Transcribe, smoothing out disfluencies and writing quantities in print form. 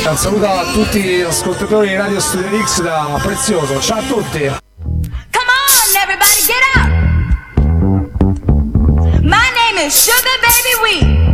Un saluto a tutti gli ascoltatori di Radio Studio X da Prezioso. Ciao a tutti. Come on, everybody, get up. My name is Sugar Baby Wheat.